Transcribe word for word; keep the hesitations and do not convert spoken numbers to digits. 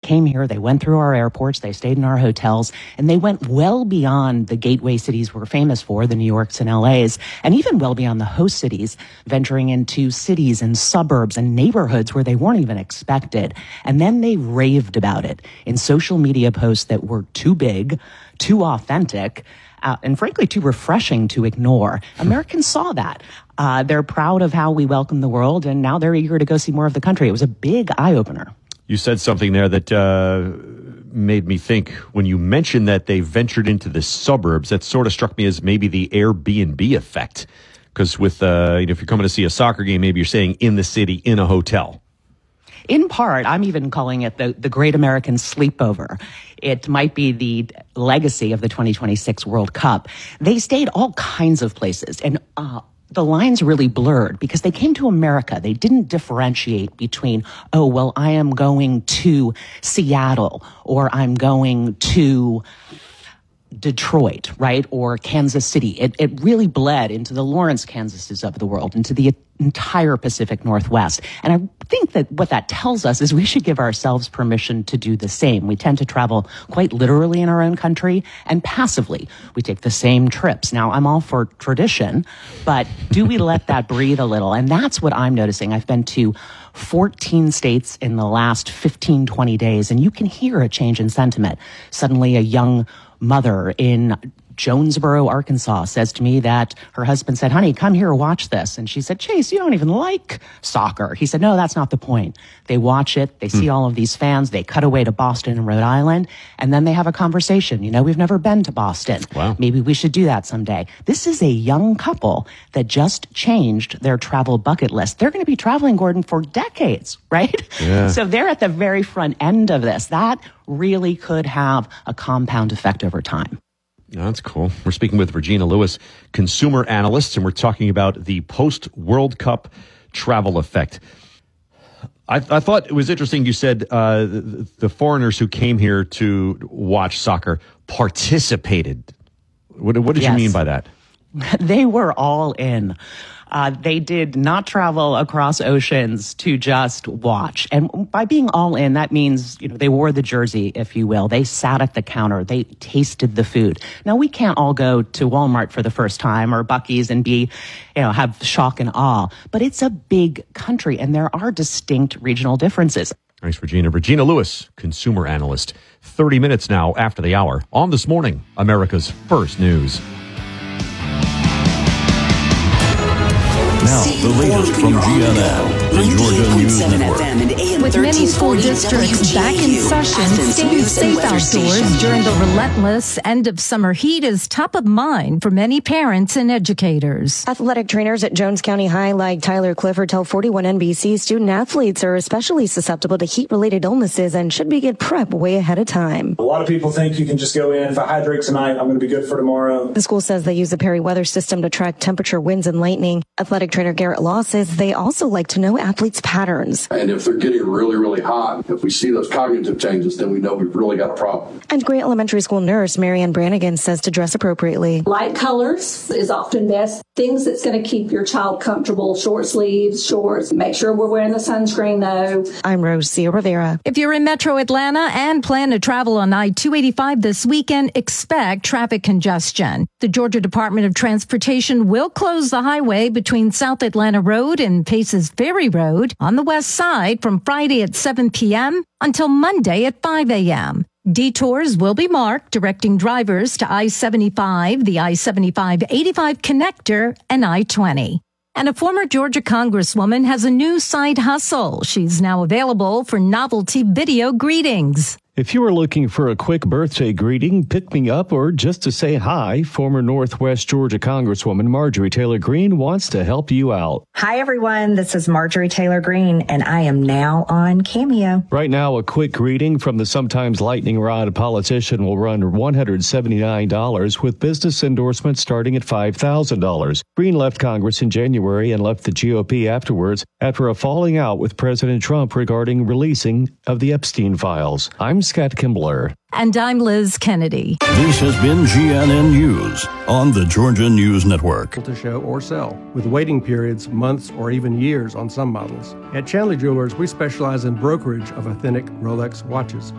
came here, they went through our airports, they stayed in our hotels, and they went well beyond the gateway cities we're famous for, the New Yorks and L A's, and even well beyond the host cities, venturing into cities and suburbs and neighborhoods where they weren't even expected. And then they raved about it in social media posts that were too big, too authentic, Uh, and frankly, too refreshing to ignore. Americans saw that. Uh, they're proud of how we welcome the world, and now they're eager to go see more of the country. It was a big eye-opener. You said something there that uh, made me think. When you mentioned that they ventured into the suburbs, that sort of struck me as maybe the Airbnb effect. Because with uh, you know, if you're coming to see a soccer game, maybe you're staying in the city in a hotel. In part, I'm even calling it the, the Great American Sleepover. It might be the legacy of the twenty twenty-six World Cup. They stayed all kinds of places, and uh, the lines really blurred because they came to America. They didn't differentiate between, oh, well, I am going to Seattle, or I'm going to Detroit, right, or Kansas City. It, it really bled into the Lawrence, Kansases of the world, into the entire Pacific Northwest. And I think that what that tells us is we should give ourselves permission to do the same. We tend to travel quite literally in our own country and passively. We take the same trips. Now, I'm all for tradition, but do we let that breathe a little? And that's what I'm noticing. I've been to fourteen states in the last fifteen, twenty days, and you can hear a change in sentiment. Suddenly, a young mother in Jonesboro, Arkansas, says to me that her husband said, honey, come here, watch this. And she said, Chase, you don't even like soccer. He said, no, that's not the point. They watch it. They see mm. all of these fans. They cut away to Boston and Rhode Island, and then they have a conversation. You know, we've never been to Boston. Wow. Maybe we should do that someday. This is a young couple that just changed their travel bucket list. They're going to be traveling, Gordon, for decades, right? Yeah. So they're at the very front end of this. That really could have a compound effect over time. That's cool. We're speaking with Regina Lewis, consumer analyst, and we're talking about the post-World Cup travel effect. I, I thought it was interesting you said uh, the, the foreigners who came here to watch soccer participated. What, what did yes. you mean by that? They were all in. Uh, they did not travel across oceans to just watch. And by being all in, that means, you know, they wore the jersey, if you will. They sat at the counter. They tasted the food. Now, we can't all go to Walmart for the first time or Buc-ee's and be, you know, have shock and awe. But it's a big country, and there are distinct regional differences. Thanks, Regina. Regina Lewis, consumer analyst. thirty minutes now after the hour. On This Morning, America's First News. Now, the latest from G N N, the Georgia News Network. With many school districts back in session, staying safe outdoors during the relentless end-of-summer heat is top of mind for many parents and educators. Athletic trainers at Jones County High, like Tyler Clifford, tell forty-one N B C student-athletes are especially susceptible to heat-related illnesses and should begin prep way ahead of time. A lot of people think you can just go in, if I hydrate tonight, I'm going to be good for tomorrow. The school says they use the Perry weather system to track temperature, winds, and lightning. Athletic trainer Garrett Law says they also like to know athletes' patterns. And if they're getting really, really hot, if we see those cognitive changes, then we know we've really got a problem. And Grant Elementary School nurse Marianne Brannigan says to dress appropriately. Light colors is often best. Things that's going to keep your child comfortable, short sleeves, shorts. Make sure we're wearing the sunscreen, though. I'm Rosia Rivera. If you're in Metro Atlanta and plan to travel on I two eighty-five this weekend, expect traffic congestion. The Georgia Department of Transportation will close the highway between South Atlanta Road and Paces Ferry Road on the west side from Friday at seven p.m. until Monday at five a.m. Detours will be marked, directing drivers to I seventy-five, the I seventy-five eighty-five connector, and I twenty. And a former Georgia congresswoman has a new side hustle. She's now available for novelty video greetings. If you are looking for a quick birthday greeting, pick me up, or just to say hi, former Northwest Georgia Congresswoman Marjorie Taylor Greene wants to help you out. Hi, everyone. This is Marjorie Taylor Greene, and I am now on Cameo. Right now, a quick greeting from the sometimes lightning rod politician will run one hundred seventy-nine dollars, with business endorsements starting at five thousand dollars. Greene left Congress in January and left the G O P afterwards after a falling out with President Trump regarding releasing of the Epstein files. I'm Scott Kimbler. And I'm Liz Kennedy. This has been G N N News on the Georgia News Network. To show or sell, with waiting periods, months, or even years on some models. At Chandler Jewelers, we specialize in brokerage of authentic Rolex watches.